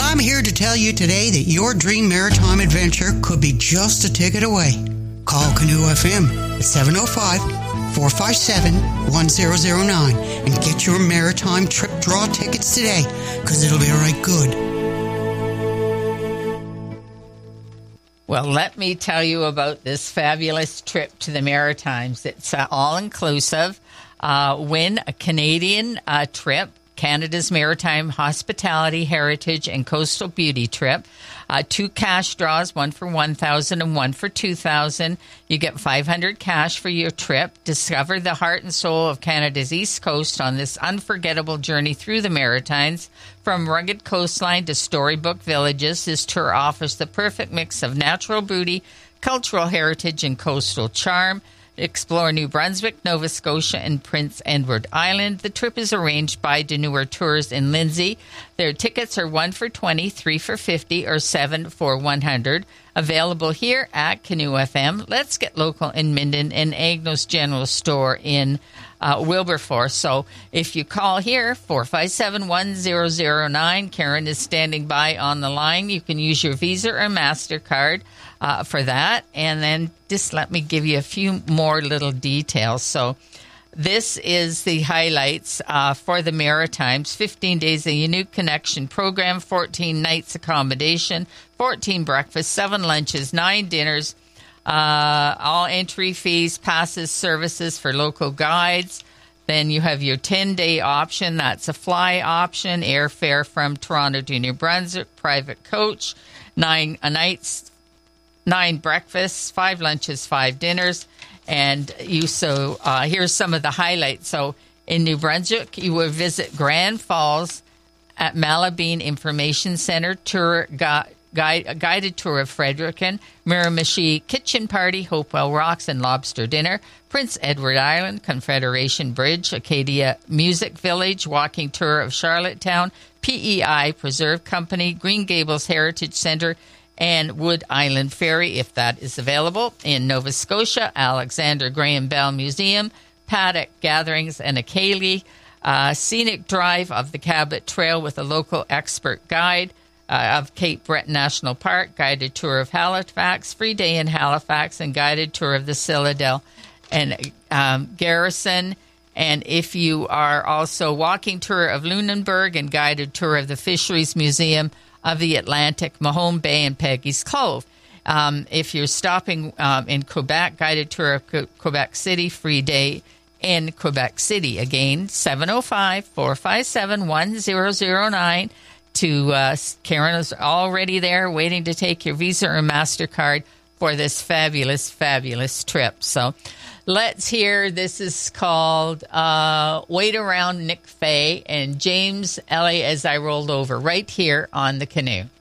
I'm here to tell you today that your dream maritime adventure could be just a ticket away. Call Canoe FM at 705-457-1009 and get your maritime trip draw tickets today, because it'll be right good. Well, let me tell you about this fabulous trip to the Maritimes. It's all-inclusive. Win a Canadian trip, Canada's Maritime Hospitality, Heritage, and Coastal Beauty trip. 2 cash draws, one for $1,000 and one for $2,000. You get $500 cash for your trip. Discover the heart and soul of Canada's East Coast on this unforgettable journey through the Maritimes. From rugged coastline to storybook villages, this tour offers the perfect mix of natural beauty, cultural heritage, and coastal charm. Explore New Brunswick, Nova Scotia, and Prince Edward Island. The trip is arranged by Deneuer Tours in Lindsay. Their tickets are 1 for $20, 3 for $50, or 7 for $100. Available here at Canoe FM. Let's Get Local in Minden and Agnos General Store in Wilberforce. So if you call here, 457-1009, Karen is standing by on the line. You can use your Visa or MasterCard for that. And then just let me give you a few more little details. So this is the highlights for the Maritimes. 15 days a unique connection program, 14 nights accommodation, 14 breakfasts, 7 lunches, 9 dinners, all entry fees, passes, services for local guides. Then you have your 10-day option. That's a fly option, airfare from Toronto to New Brunswick, private coach, 9 nights, 9 breakfasts, 5 lunches, 5 dinners. And here's some of the highlights. So in New Brunswick, you will visit Grand Falls at Malabine Information Center, guided tour of Fredericton, Miramichi Kitchen Party, Hopewell Rocks and Lobster Dinner, Prince Edward Island, Confederation Bridge, Acadia Music Village, walking tour of Charlottetown, PEI Preserve Company, Green Gables Heritage Center, and Wood Island Ferry, if that is available. In Nova Scotia, Alexander Graham Bell Museum, Paddock Gatherings and Acaley, scenic drive of the Cabot Trail with a local expert guide, of Cape Breton National Park, guided tour of Halifax, free day in Halifax, and guided tour of the Citadel and Garrison. And if you are also walking tour of Lunenburg and guided tour of the Fisheries Museum of the Atlantic, Mahone Bay, and Peggy's Cove. If you're stopping in Quebec, guided tour of Quebec City, free day in Quebec City. Again, 705-457-1009. Karen is already there waiting to take your Visa or MasterCard for this fabulous, fabulous trip. So let's hear, this is called Wait Around Nick Faye and James Ellie As I Rolled Over, right here on the Canoe.